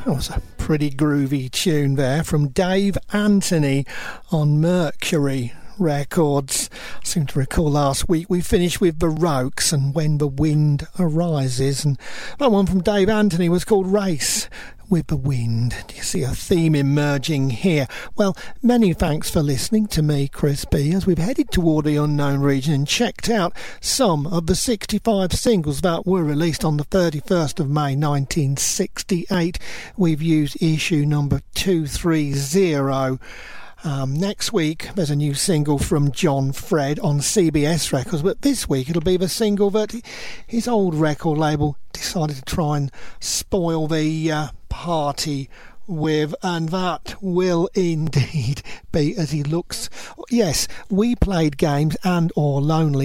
That was a pretty groovy tune there from Dave Anthony on Mercury Records. I seem to recall last week we finished with Baroques and When the Wind Arises, and that one from Dave Anthony was called Race with the Wind. Do you see a theme emerging here? Well, many thanks for listening to me, Chris B, as we've headed toward the unknown region and checked out some of the 65 singles that were released on the 31st of May 1968. We've used issue number 230. Next week there's a new single from John Fred on CBS Records, but this week it'll be the single that his old record label decided to try and spoil the party with, and that will indeed be As He Looks. Yes, We Played Games and Or Lonely